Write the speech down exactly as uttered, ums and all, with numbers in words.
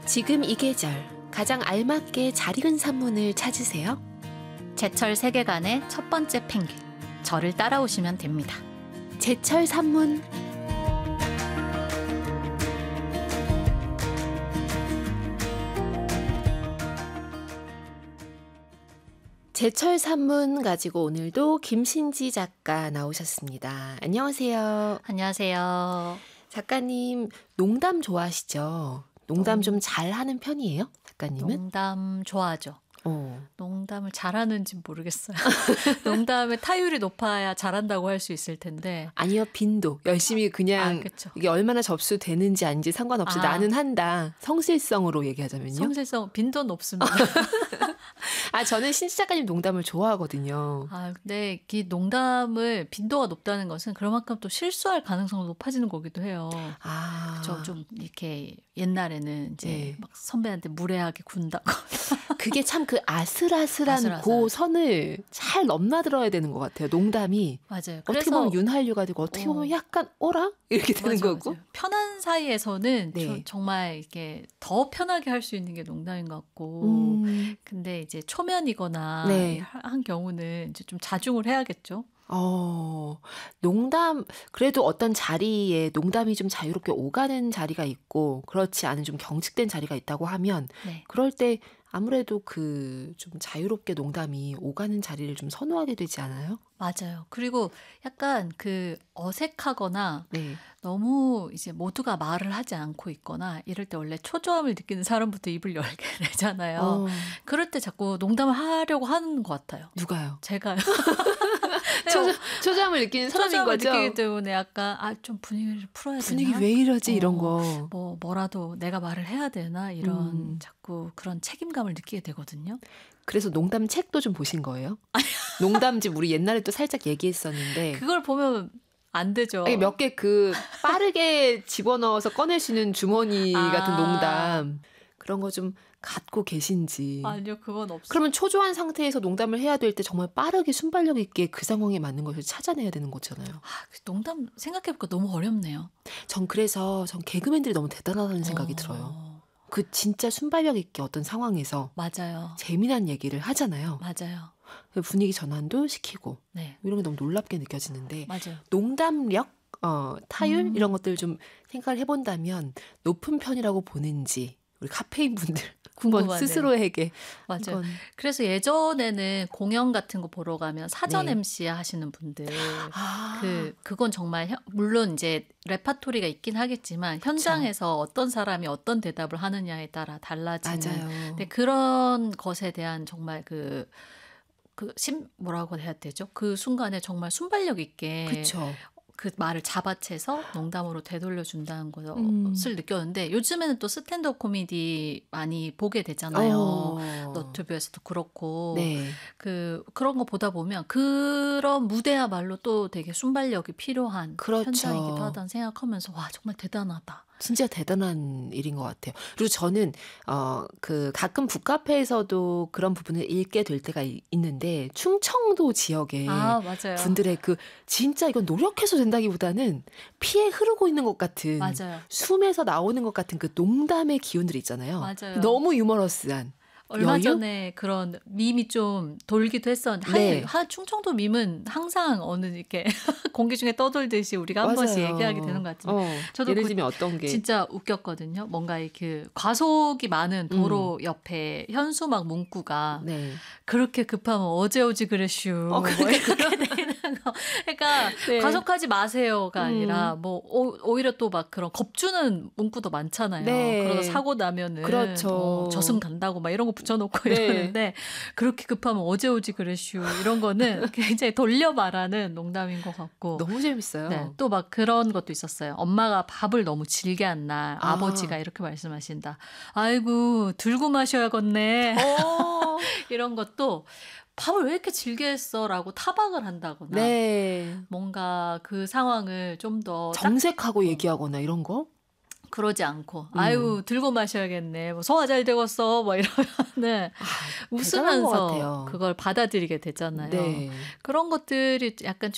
지금 이 계절 가장 알맞게 잘 익은 산문을 찾으세요. 제철 세계관의 첫 번째 펭귄, 저를 따라오시면 됩니다. 제철 산문. 제철 산문 가지고 오늘도 김신지 작가 나오셨습니다. 안녕하세요. 안녕하세요. 작가님, 농담 좋아하시죠? 농담 좀 잘하는 편이에요? 작가님은? 농담 좋아하죠. 어. 농담을 잘하는지 모르겠어요. 농담의 타율이 높아야 잘한다고 할 수 있을 텐데. 아니요, 빈도. 열심히 그냥 아, 이게 얼마나 접수되는지 아닌지 상관없이 아. 나는 한다. 성실성으로 얘기하자면요. 성실성, 빈도는 없습니다. 아, 저는 신지 작가님 농담을 좋아하거든요. 아, 근데 이 농담을 빈도가 높다는 것은 그만큼 또 실수할 가능성이 높아지는 거기도 해요. 아. 저 좀 이렇게 옛날에는 이제 네. 막 선배한테 무례하게 군다고. 그게 참 그 아슬아슬한 아슬아슬. 그 선을 잘 넘나들어야 되는 것 같아요. 농담이. 맞아요. 어떻게 그래서 보면 윤활유가 되고 어떻게 보면 어. 약간 어라? 이렇게 되는 맞아, 거고. 맞아요. 편한 사이에서는 네. 저, 정말 이게 더 편하게 할 수 있는 게 농담인 것 같고. 음. 근데 이제 초면이거나 네. 한 경우는 이제 좀 자중을 해야겠죠. 어, 농담, 그래도 어떤 자리에 농담이 좀 자유롭게 오가는 자리가 있고, 그렇지 않은 좀 경직된 자리가 있다고 하면, 네. 그럴 때 아무래도 그 좀 자유롭게 농담이 오가는 자리를 좀 선호하게 되지 않아요? 맞아요. 그리고 약간 그 어색하거나 네. 너무 이제 모두가 말을 하지 않고 있거나 이럴 때 원래 초조함을 느끼는 사람부터 입을 열게 되잖아요. 어, 그럴 때 자꾸 농담을 하려고 하는 것 같아요. 누가요? 제가요. 초조, 초조함을 느끼는 사람인 초조함을 거죠? 느끼기 때문에 약간 아, 좀 분위기를 풀어야 분위기 되나? 왜 이러지? 어, 이런 거. 뭐 뭐라도 내가 말을 해야 되나? 이런 음. 자꾸 그런 책임감을 느끼게 되거든요. 그래서 농담 책도 좀 보신 거예요? 농담집 우리 옛날에 또 살짝 얘기했었는데. 그걸 보면 안 되죠. 몇 개 그 빠르게 집어넣어서 꺼낼 수 있는 주머니 아. 같은 농담. 그런 거 좀 갖고 계신지. 아니요, 그건 없어요. 그러면 초조한 상태에서 농담을 해야 될 때 정말 빠르게 순발력 있게 그 상황에 맞는 것을 찾아내야 되는 거잖아요. 아, 그 농담 생각해보니까 너무 어렵네요. 전 그래서 전 개그맨들이 너무 대단하다는 생각이 어, 들어요. 그 진짜 순발력 있게 어떤 상황에서 맞아요. 재미난 얘기를 하잖아요. 맞아요. 분위기 전환도 시키고 네, 이런 게 너무 놀랍게 느껴지는데 맞아요. 농담력, 어, 타율 음. 이런 것들 좀 생각을 해본다면 높은 편이라고 보는지 우리 카페인 분들 한번 궁금하네요. 스스로에게 맞아요. 한번. 그래서 예전에는 공연 같은 거 보러 가면 사전 네. 엠씨 하시는 분들 아, 그 그건 정말 현- 물론 이제 레파토리가 있긴 하겠지만 현장에서 어떤 사람이 어떤 대답을 하느냐에 따라 달라지는. 맞아요. 근데 그런 것에 대한 정말 그 그 심 뭐라고 해야 되죠? 그 순간에 정말 순발력 있게 그렇죠. 그 말을 잡아채서 농담으로 되돌려 준다는 것을 음. 느꼈는데 요즘에는 또 스탠드업 코미디 많이 보게 되잖아요. 어. 너튜브에서도 그렇고 네. 그 그런 거 보다 보면 그런 무대야말로 또 되게 순발력이 필요한 그렇죠. 현장이기도 하다는 생각하면서 와 정말 대단하다. 진짜 대단한 일인 것 같아요. 그리고 저는 어 그 가끔 북카페에서도 그런 부분을 읽게 될 때가 이- 있는데 충청도 지역에 아 맞아요. 분들의 그 진짜 이건 노력해서 된다기보다는 피에 흐르고 있는 것 같은 맞아요. 숨에서 나오는 것 같은 그 농담의 기운들 있잖아요. 맞아요. 너무 유머러스한. 얼마 여유? 전에 그런 밈이 좀 돌기도 했었는데 네. 하, 하, 충청도 밈은 항상 어느 이렇게 공기 중에 떠돌듯이 우리가 한 번씩 맞아요. 얘기하게 되는 것 같은데 어, 저도 예를 그 들면 어떤 게 진짜 웃겼거든요. 뭔가 이렇게 과속이 많은 도로 옆에 현수막 문구가 네. 그렇게 급하면 어제 오지 그랬슈. 어, 뭐 이렇게 되는 거. 그러니까 네. 과속하지 마세요가 음. 아니라 뭐 오, 오히려 또 막 그런 겁주는 문구도 많잖아요. 네. 그러다 사고 나면은 그렇죠. 어, 저승 간다고 막 이런 거 붙여놓고 네. 이러는데 그렇게 급하면 어제 오지 그랬슈. 이런 거는 굉장히 돌려 말하는 농담인 것 같고. 너무 재밌어요. 네, 또 막 그런 것도 있었어요. 엄마가 밥을 너무 질게 한 날 아. 아버지가 이렇게 말씀하신다. 아이고 들고 마셔야겠네. 어. 이런 것도 밥을 왜 이렇게 질게 했어라고 타박을 한다거나 네. 뭔가 그 상황을 좀 더 정색하고 얘기하거나 이런 거? 그러지 않고 음. 아유 들고 마셔야겠네. 뭐 소화 잘 되겠어. 뭐 이러면은 아, 대단한 것 웃으면서 같아요. 그걸 받아들이게 되잖아요. 네. 그런 것들이 약간